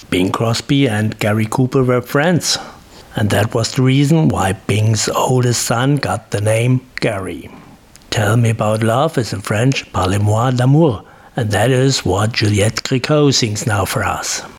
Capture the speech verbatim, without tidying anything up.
Bing Crosby and Gary Cooper were friends, and that was the reason why Bing's oldest son got the name Gary. Tell Me About Love is in French Parlez-moi d'amour, and that is what Juliette Gréco sings now for us.